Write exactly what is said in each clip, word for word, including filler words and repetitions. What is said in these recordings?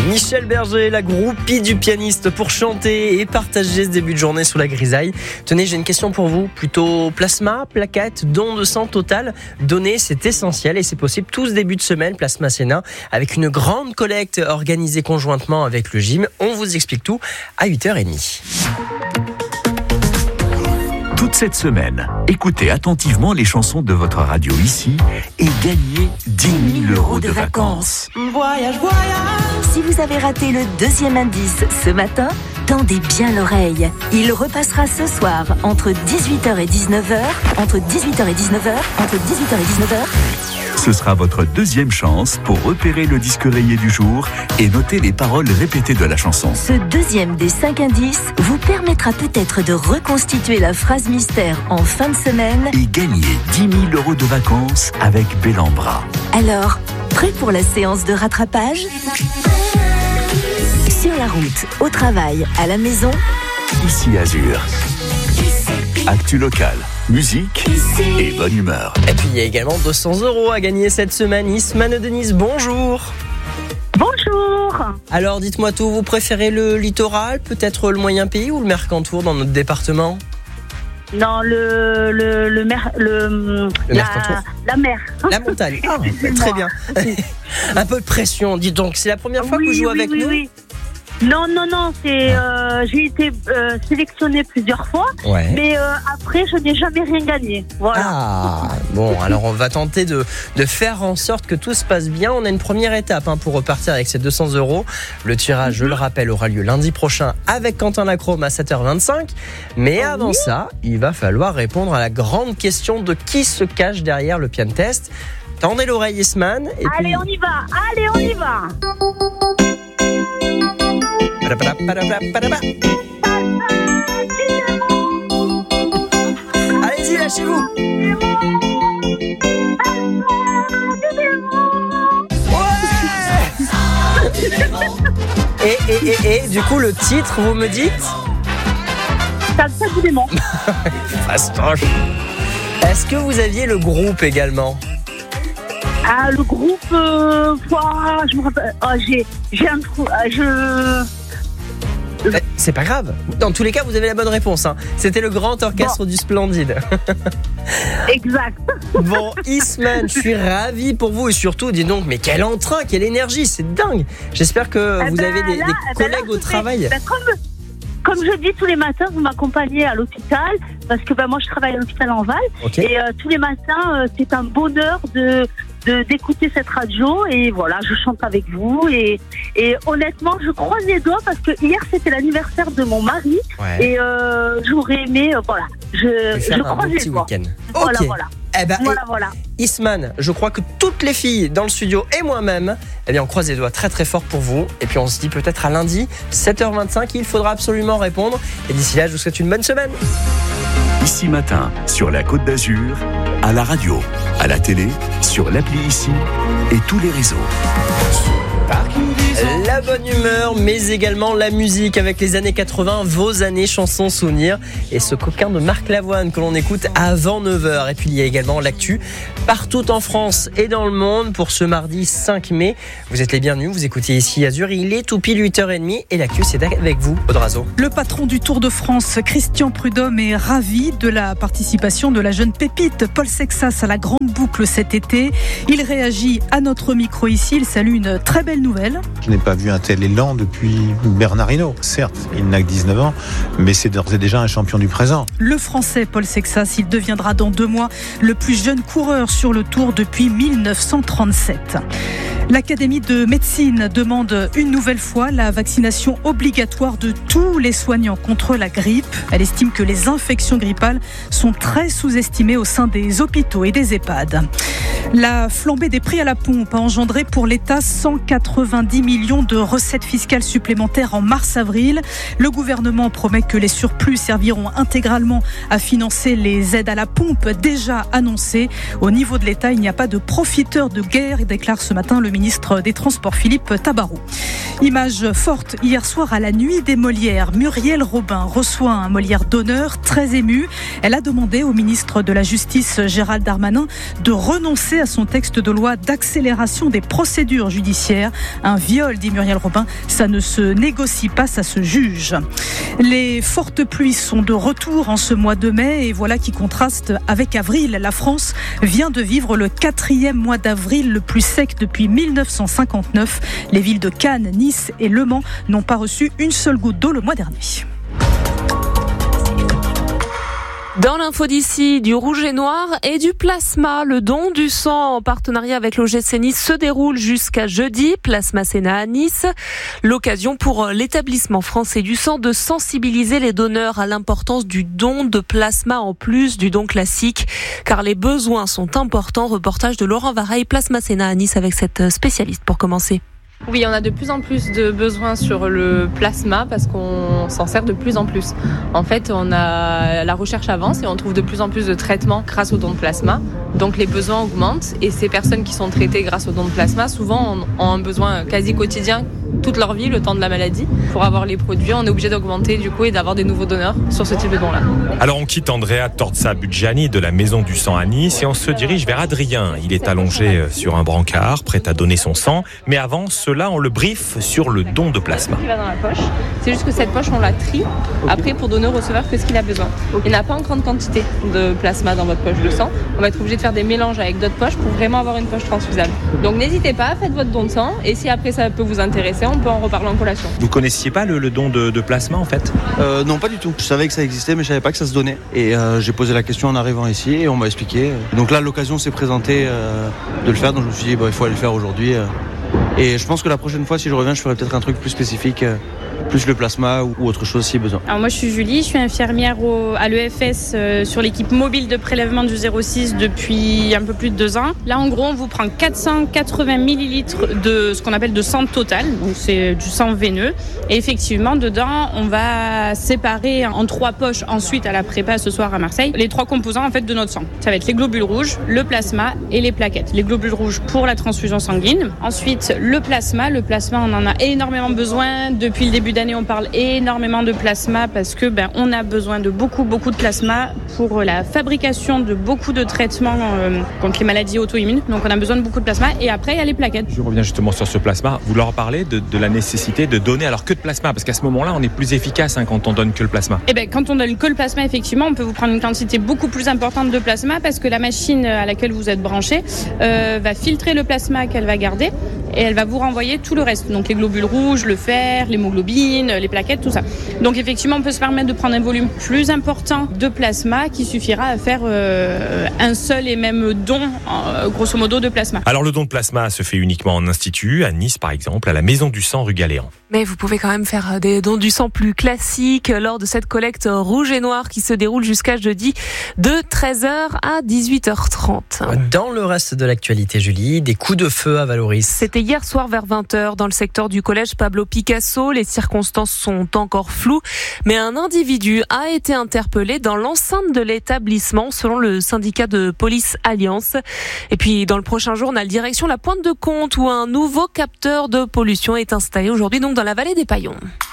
Michel Berger, la groupie du pianiste pour chanter et partager ce début de journée sous la grisaille. Tenez, j'ai une question pour vous. Plutôt plasma, plaquettes, don de sang total. Donner, c'est essentiel et c'est possible tout ce début de semaine. Plasma Sénat avec une grande collecte organisée conjointement avec le gym. On vous explique tout à huit heures trente. Toute cette semaine, écoutez attentivement les chansons de votre radio ici et gagnez dix mille euros de vacances. Voyage, voyage. Si vous avez raté le deuxième indice ce matin, tendez bien l'oreille. Il repassera ce soir entre dix-huit heures et dix-neuf heures, entre dix-huit heures et dix-neuf heures, entre dix-huit heures et dix-neuf heures. Ce sera votre deuxième chance pour repérer le disque rayé du jour et noter les paroles répétées de la chanson. Ce deuxième des cinq indices vous permettra peut-être de reconstituer la phrase mystère en fin de semaine et gagner dix mille euros de vacances avec Bellambra. Alors, prêt pour la séance de rattrapage ? Sur la route, au travail, à la maison, Ici Azur. Actu local, musique et bonne humeur. Et puis il y a également deux cents euros à gagner cette semaine. Isman et Denise, bonjour. Bonjour. Alors dites-moi tout, vous préférez le littoral, peut-être le moyen pays ou le Mercantour dans notre département ? Non, le le le mer le, Le la, Mercantour. la mer. La montagne. Ah, très bien. Un peu de pression, dites donc. C'est la première fois oui, que vous jouez oui, avec oui, nous oui. Non, non, non, c'est euh, j'ai été euh, sélectionnée plusieurs fois, Ouais. mais euh, après je n'ai jamais rien gagné. Voilà. Ah, bon, alors on va tenter de, de faire en sorte que tout se passe bien. On a une première étape hein, pour repartir avec ces deux cents euros. Le tirage, je le rappelle, aura lieu lundi prochain avec Quentin Lacrome à sept heures vingt-cinq. Mais avant ça, il va falloir répondre à la grande question de qui se cache derrière le piano test. Tendez l'oreille, Isman. Et Allez, puis... on y va. Allez, on y va. Allez-y, lâchez-vous. Et, et, et, et, du coup, le titre, vous me dites ? Salsa du démon. Fastoche. Est-ce que vous aviez le groupe également ? Ah, le groupe, euh, ouah, je me rappelle. Oh, j'ai, j'ai un trou. euh, Je. Eh, C'est pas grave. Dans tous les cas, vous avez la bonne réponse. Hein. C'était le grand orchestre du Splendide. Exact. Bon, Isman, je suis ravi pour vous et surtout, dis donc, mais quel entrain, quelle énergie, c'est dingue. J'espère que Eh vous ben, avez des, là, des eh ben, collègues là, au je travail. fais- ben, comme, comme je dis tous les matins, vous m'accompagnez à l'hôpital parce que ben, moi je travaille à l'hôpital en Val Ok. et euh, tous les matins euh, c'est un bonheur de, de d'écouter cette radio et voilà, je chante avec vous et, et honnêtement je croise les doigts parce que hier c'était l'anniversaire de mon mari Ouais. et euh, j'aurais aimé euh, voilà, Je je, vais je faire un croise beau les petit doigts. week-end. Voilà, Ok. voilà. Eh ben, Voilà, voilà. Isman, je crois que toutes les filles dans le studio et moi-même, eh bien, on croise les doigts très très fort pour vous. Et puis on se dit peut-être à lundi, sept heures vingt-cinq, il faudra absolument répondre. Et d'ici là, je vous souhaite une bonne semaine. Ici matin, sur la Côte d'Azur, à la radio, à la télé, sur l'appli Ici et tous les réseaux. La bonne humeur, mais également la musique avec les années quatre-vingts, vos années chansons souvenirs et ce coquin de Marc Lavoine que l'on écoute avant neuf heures. Et puis il y a également l'actu partout en France et dans le monde pour ce mardi cinq mai. Vous êtes les bienvenus, vous écoutez ici Azur, il est tout pile huit heures trente et l'actu c'est avec vous, Audrazo. Le patron du Tour de France, Christian Prudhomme, est ravi de la participation de la jeune pépite Paul Sexas à la Grande Boucle cet été. Il réagit à notre micro ici, il salue une très belle nouvelle. Je n'ai pas vu un tel élan depuis Bernard Hinault. Certes, il n'a que dix-neuf ans, mais c'est d'ores et déjà un champion du présent. Le Français Paul Sexas, il deviendra dans deux mois le plus jeune coureur sur le Tour depuis mille neuf cent trente-sept. L'Académie de médecine demande une nouvelle fois la vaccination obligatoire de tous les soignants contre la grippe. Elle estime que les infections grippales sont très sous-estimées au sein des hôpitaux et des EHPAD. La flambée des prix à la pompe a engendré pour l'État cent quatre-vingt-dix millions de recettes fiscales supplémentaires en mars-avril. Le gouvernement promet que les surplus serviront intégralement à financer les aides à la pompe déjà annoncées. Au niveau de l'État, il n'y a pas de profiteurs de guerre, déclare ce matin le ministre des Transports Philippe Tabarot. Image forte hier soir à la Nuit des Molières. Muriel Robin reçoit un Molière d'honneur très émue. Elle a demandé au ministre de la Justice Gérald Darmanin de renoncer à son texte de loi d'accélération des procédures judiciaires. Un viol, dit Muriel Marielle Robin, ça ne se négocie pas, ça se juge. Les fortes pluies sont de retour en ce mois de mai et voilà qui contraste avec avril. La France vient de vivre le quatrième mois d'avril le plus sec depuis mille neuf cent cinquante-neuf. Les villes de Cannes, Nice et Le Mans n'ont pas reçu une seule goutte d'eau le mois dernier. Dans l'info d'ici, du rouge et noir et du plasma. Le don du sang en partenariat avec l'O G C Nice se déroule jusqu'à jeudi. Plasma Sénat à Nice. L'occasion pour l'établissement français du sang de sensibiliser les donneurs à l'importance du don de plasma en plus du don classique. Car les besoins sont importants. Reportage de Laurent Vareille, Plasma Sénat à Nice avec cette spécialiste pour commencer. Oui, on a de plus en plus de besoins sur le plasma parce qu'on s'en sert de plus en plus. En fait, on a la recherche avance et on trouve de plus en plus de traitements grâce au don de plasma. Donc les besoins augmentent et ces personnes qui sont traitées grâce au don de plasma, souvent ont un besoin quasi quotidien toute leur vie, le temps de la maladie. Pour avoir les produits, on est obligé d'augmenter du coup et d'avoir des nouveaux donneurs sur ce type de don-là. Alors on quitte Andrea Torza-Buggiani de la Maison du Sang à Nice et on se dirige vers Adrien. Il est allongé sur un brancard, prêt à donner son sang. Mais avant cela, on le briefe sur le don de plasma. Il va dans la poche. C'est juste que cette poche, on la trie après pour donner au receveur que ce qu'il a besoin. Il n'a pas en grande quantité de plasma dans votre poche de sang. On va être obligé de faire des mélanges avec d'autres poches pour vraiment avoir une poche transfusable. Donc n'hésitez pas, faites votre don de sang et si après ça peut vous intéresser, on peut en reparler en collation. Vous connaissiez pas le, le don de, de plasma en fait ? euh, Non, pas du tout. Je savais que ça existait, mais je savais pas que ça se donnait. Et euh, j'ai posé la question en arrivant ici et on m'a expliqué. Donc là, l'occasion s'est présentée euh, de le faire, donc je me suis dit, bah, il faut aller le faire aujourd'hui. Euh, et je pense que la prochaine fois, si je reviens, je ferai peut-être un truc plus spécifique. Euh, plus le plasma ou autre chose si besoin. Alors moi je suis Julie, je suis infirmière au, à l'E F S euh, sur l'équipe mobile de prélèvement du zéro six depuis un peu plus de deux ans. Là en gros on vous prend quatre cent quatre-vingts millilitres de ce qu'on appelle de sang total, donc c'est du sang veineux. Et effectivement dedans on va séparer en trois poches ensuite à la prépa ce soir à Marseille les trois composants en fait de notre sang. Ça va être les globules rouges, le plasma et les plaquettes. Les globules rouges pour la transfusion sanguine. Ensuite le plasma, le plasma on en a énormément besoin depuis le début d'année, on parle énormément de plasma parce que ben on a besoin de beaucoup beaucoup de plasma pour la fabrication de beaucoup de traitements euh, contre les maladies auto-immunes. Donc on a besoin de beaucoup de plasma et après il y a les plaquettes. Je reviens justement sur ce plasma. Vous leur parlez de, de la nécessité de donner alors que de plasma parce qu'à ce moment-là on est plus efficace hein, quand on donne que le plasma. Et ben quand on donne que le plasma effectivement on peut vous prendre une quantité beaucoup plus importante de plasma parce que la machine à laquelle vous êtes branché euh, va filtrer le plasma qu'elle va garder et elle va vous renvoyer tout le reste. Donc les globules rouges, le fer, l'hémoglobine, les plaquettes, tout ça. Donc effectivement, on peut se permettre de prendre un volume plus important de plasma qui suffira à faire euh, un seul et même don, euh, grosso modo, de plasma. Alors le don de plasma se fait uniquement en institut, à Nice par exemple, à la Maison du Sang rue Galéan. Mais vous pouvez quand même faire des dons du sang plus classiques lors de cette collecte rouge et noir qui se déroule jusqu'à jeudi de treize heures à dix-huit heures trente. Dans le reste de l'actualité, Julie, des coups de feu à Valoris. C'était hier soir vers vingt heures dans le secteur du collège Pablo Picasso. Les circonstances sont encore floues, mais un individu a été interpellé dans l'enceinte de l'établissement selon le syndicat de police Alliance. Et puis dans le prochain journal, direction la Pointe de Comte où un nouveau capteur de pollution est installé aujourd'hui donc dans la vallée des Paillons.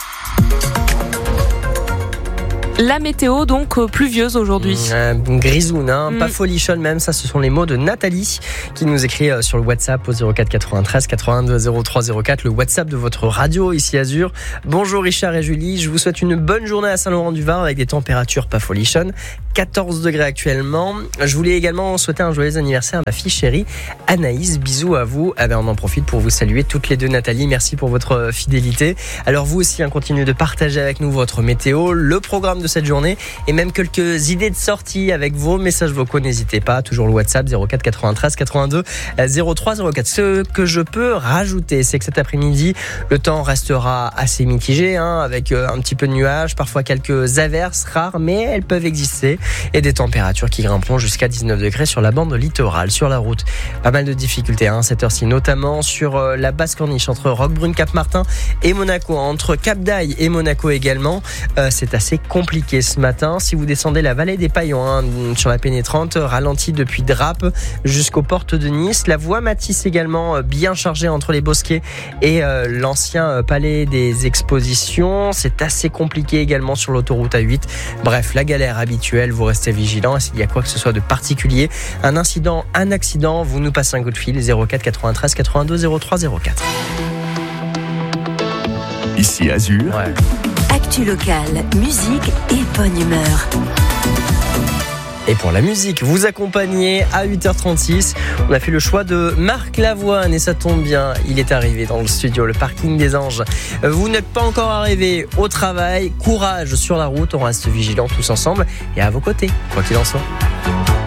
La météo donc pluvieuse aujourd'hui. Euh, grisoune, hein, Mm. pas folichonne même. Ça, ce sont les mots de Nathalie qui nous écrit euh, sur le WhatsApp au zéro quatre quatre-vingt-treize quatre-vingt-deux zéro trois zéro quatre, le WhatsApp de votre radio ici Azur. Bonjour Richard et Julie, je vous souhaite une bonne journée à Saint-Laurent-du-Var avec des températures pas folichonnes. quatorze degrés actuellement. Je voulais également souhaiter un joyeux anniversaire à ma fille chérie Anaïs. Bisous à vous. Ah ben, on en profite pour vous saluer toutes les deux Nathalie. Merci pour votre fidélité. Alors vous aussi, hein, continuez de partager avec nous votre météo, le programme de cette journée et même quelques idées de sortie avec vos messages vocaux. N'hésitez pas, toujours le WhatsApp zéro quatre quatre-vingt-treize quatre-vingt-deux zéro trois zéro quatre. Ce que je peux rajouter, c'est que cet après-midi, le temps restera assez mitigé, hein, avec un petit peu de nuages, parfois quelques averses rares, mais elles peuvent exister et des températures qui grimperont jusqu'à dix-neuf degrés sur la bande littorale. Sur la route, pas mal de difficultés hein, cette heure-ci, notamment sur la basse corniche entre Roquebrune, Cap-Martin et Monaco, entre Cap d'Aille et Monaco également. Euh, c'est assez compliqué ce matin. Si vous descendez la vallée des Paillons hein, sur la pénétrante, ralenti depuis Drape jusqu'aux portes de Nice. La voie Matisse également bien chargée entre les Bosquets et euh, l'ancien palais des expositions. C'est assez compliqué également sur l'autoroute A huit. Bref, la galère habituelle, vous restez vigilants. S'il y a quoi que ce soit de particulier, un incident, un accident, vous nous passez un coup de fil zéro quatre quatre-vingt-treize quatre-vingt-deux zéro trois zéro quatre. Ici Azur. Ouais. Actu locale, musique et bonne humeur. Et pour la musique, vous accompagnez à huit heures trente-six. On a fait le choix de Marc Lavoine et ça tombe bien, il est arrivé dans le studio, le parking des Anges. Vous n'êtes pas encore arrivé au travail, courage sur la route, on reste vigilants tous ensemble et à vos côtés, quoi qu'il en soit.